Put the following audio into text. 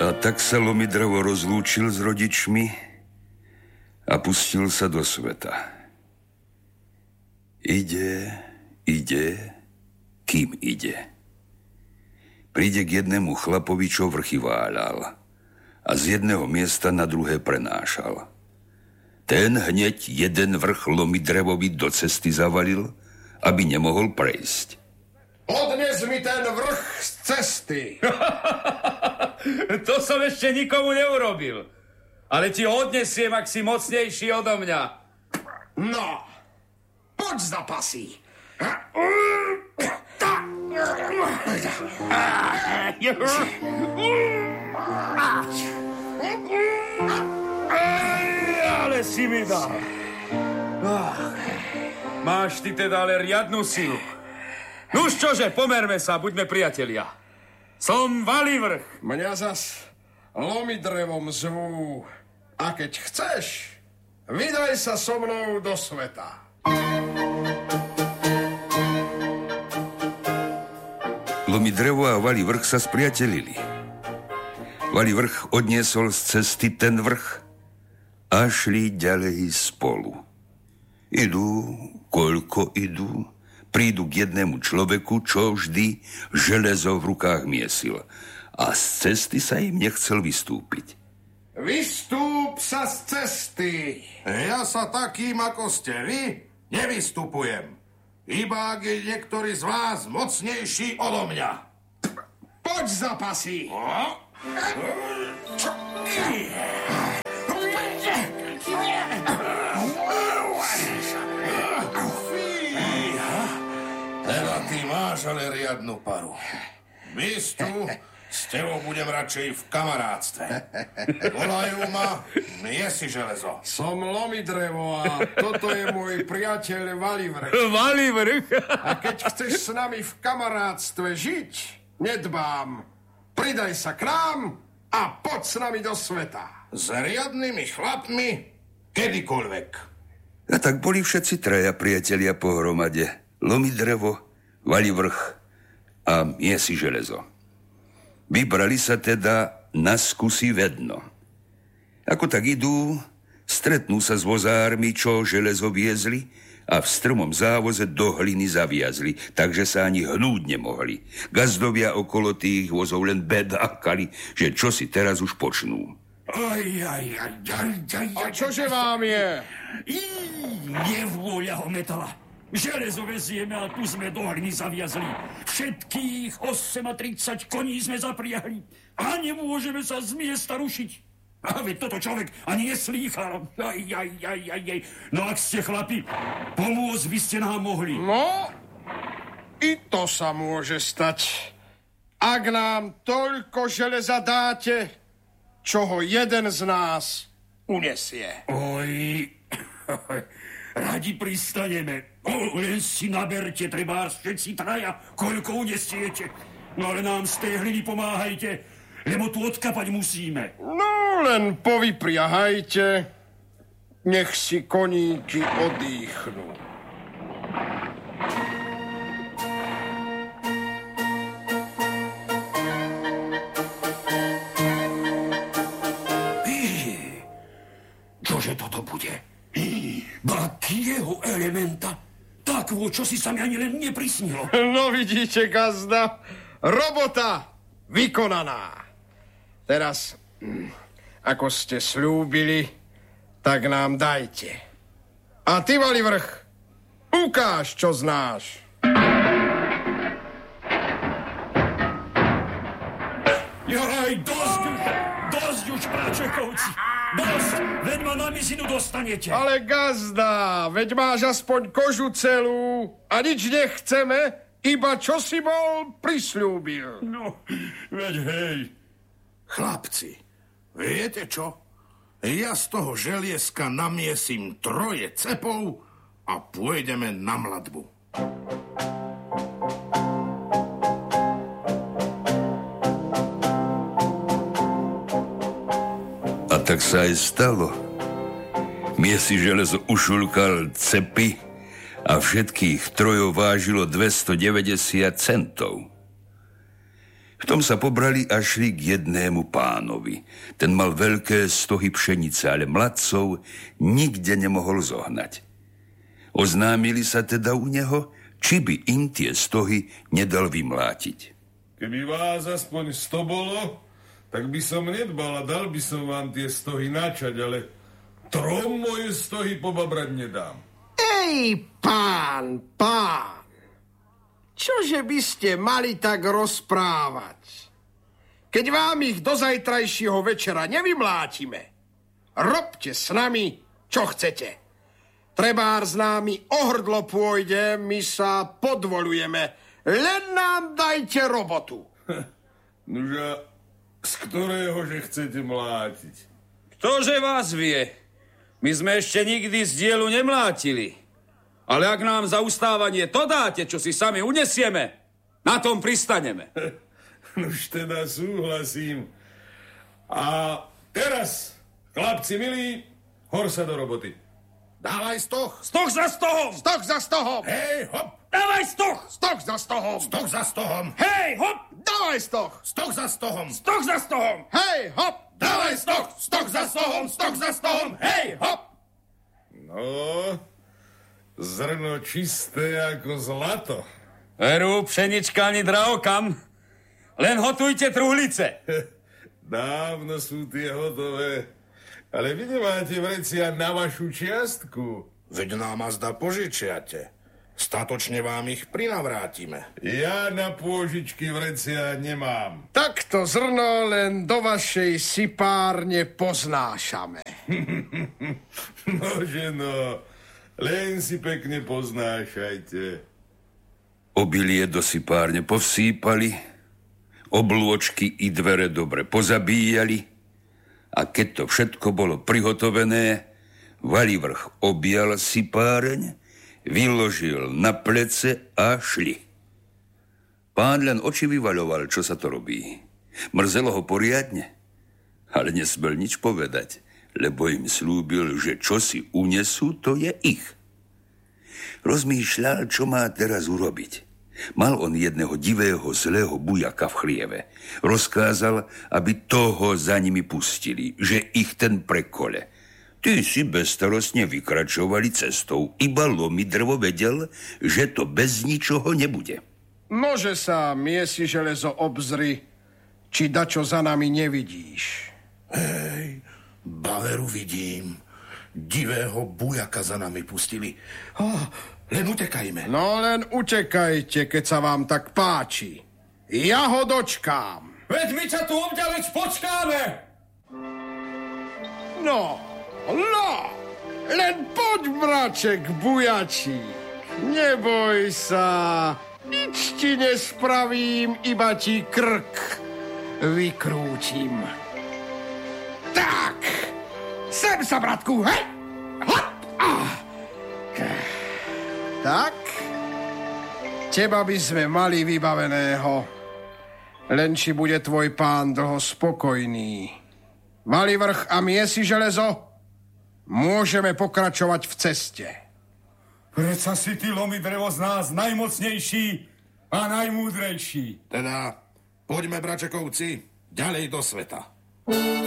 A tak sa Lomidrevo rozlúčil s rodičmi a pustil sa do sveta. Ide, kým ide. Príde k jednému chlapovi, čo vrchy váľal a z jedného miesta na druhé prenášal. Ten hneď jeden vrch Lomidrevovi do cesty zavalil, aby nemohol prejsť. Odnes mi ten vrch z cesty. To som ešte nikomu neurobil. Ale ti odnesiem, ak si mocnejší odo mňa. No, poď za pasy. Ale si mi dal. Máš ty teda ale riadnu silu. Nuž čože, pomerme sa, buďme priatelia. Som Valivrch. Mňa zas Lomidrevom zvú. A keď chceš, vydaj sa so mnou do sveta. Lomidrevo a Valivrch sa spriatelili. Valivrch odniesol z cesty ten vrch a šli ďalej spolu. Idú, koľko idú, prídu k jednému človeku, čo vždy železo v rukách miesil. A z cesty sa im nechcel vystúpiť. Vystúp sa z cesty. Ja sa takým, ako ste vy, nevystupujem. Iba ak je niektorý z vás mocnejší odo mňa. Poď za pasy. Teda ty máš ale riadnu paru. Mistu, s tebou budem radšej v kamarátstve. Volajú ma, nie si železo. Som Lomidrevo a toto je môj priateľ Valivrch. Valivrch? A keď chceš s nami v kamarátstve žiť, nedbám. Pridaj sa k nám a poď s nami do sveta. S riadnymi chlapmi kedykoľvek. A tak boli všetci traja priatelia pohromade. Lomidrevo, Valivrch a Miesi železo. Vybrali sa teda na skúsi vedno. Ako tak idú, stretnú sa s vozármi, čo železo viezli a v strmom závoze do hliny zaviazli, takže sa ani hnúť nemohli. Gazdovia okolo tých vozov len bedákali, že čo si teraz už počnú. A čože vám je? Nevôľa ho metala. Železo vezieme a tu sme do hliny zaviazli. Všetkých 38 koní sme zapriahli a nemôžeme sa z miesta rušiť. A veď toto človek ani neslýchal. No ak ste chlapi, pomôcť by ste nám mohli. No, i to sa môže stať. Ak nám toľko železa dáte, čo ho jeden z nás unesie. Radi pristaneme. Len si naberte, trebárs všetci traja, koľko unesiete. No ale nám z tej hliny pomáhajte, lebo tu odkapať musíme. No, len povypriahajte, nech si koníky odýchnú. Čože toto bude? Bakieho elementa? Takvo, čo si sa mi ani len neprisnilo. No vidíte, gazda, robota vykonaná. Teraz, ako ste slúbili, tak nám dajte. A ty, Valivrch, ukáž, čo znáš. Jaj, dosť už, práčekovci. Dosť, veď ma na mizinu dostanete. Ale gazda, veď máš aspoň kožu celú a nič nechceme, iba čo si bol prisľúbil. No, veď hej. Chlapci, viete čo? Ja z toho želieska namiesím 3 cepov a pôjdeme na mladbu. Tak sa aj stalo. Miesi železo ušulkal cepy a všetkých trojov vážilo 290 centov. V tom sa pobrali a šli k jednému pánovi. Ten mal veľké stohy pšenice, ale mladcov nikde nemohol zohnať. Oznámili sa teda u neho, či by im tie stohy nedal vymlátiť. Keby vás aspoň 100 bolo, tak by som nedbal a dal by som vám tie stohy načať, ale 3 moje stohy pobabrať nedám. Ej, pán! Čože by ste mali tak rozprávať? Keď vám ich do zajtrajšieho večera nevymlátime, robte s nami, čo chcete. Trebár s námi o hrdlo pôjde, my sa podvolujeme. Len nám dajte robotu. Nože, z ktorého že chcete mlátiť? Ktože vás vie? My sme ešte nikdy z dielu nemlátili. Ale ak nám za ustávanie to dáte, čo si sami unesieme, na tom pristaneme. Už teda súhlasím. A teraz, chlapci milí, hor sa do roboty. Dávaj stoh. Stoh za stohom! Stoh za stohom. Hej, hop! Dávaj stoh! Stoh za stohom. Stoh za stohom! Hej, hop! Dávaj stoh. Stoh za stohom! Stoh za stohom! Hej, hop. Dávaj stoh! Stoh za stohom! Stoh za stohom! Hej, hop! No, zrno čisté ako zlato. Veru, pšenička ani drahokam. Len hotujte truhlice. Dávno sú tie hotové. Ale vy nemáte vrecia na vašu čiastku. Veď nám azda požičiate. Statočne vám ich prinavrátime. Ja na pôžičky vrecia nemám. Takto zrno len do vašej sipárne poznášame. Nože no, len si pekne poznášajte. Obilie do sipárne povsýpali, oblôčky i dvere dobre pozabíjali a keď to všetko bolo prihotovené, Valivrch objal sipáreň, vyložil na plece a šli. Pán len oči vyvaľoval, čo sa to robí. Mrzelo ho poriadne, ale nesmel nič povedať, lebo im slúbil, že čo si unesú, to je ich. Rozmýšľal, čo má teraz urobiť. Mal on jedného divého, zlého bujaka v chlieve. Rozkázal, aby toho za nimi pustili, že ich ten prekole. Tí si bezstarostne vykračovali cestou, iba Lomidrevo vedel, že to bez ničoho nebude. Nože sa, miesi železo, obzri, či dačo za nami nevidíš. Hej, Baveru vidím. Divého bujaka za nami pustili. Len utekajme. No len utekajte, keď sa vám tak páči. Ja ho dočkám. Veď my ťa tu obďaleč počkáme. No, len poď, braček, bujačík. Neboj sa, nič ti nespravím, iba ti krk vykrútim. Tak, sem sa, bratku, hej! Hop! Tak, teba by sme mali vybaveného, len či bude tvoj pán dlho spokojný. Valivrch a miesi železo, môžeme pokračovať v ceste. Preca si ty, Lomidrevo, z nás najmocnejší a najmúdrejší. Teda, poďme, bračekovci, ďalej do sveta.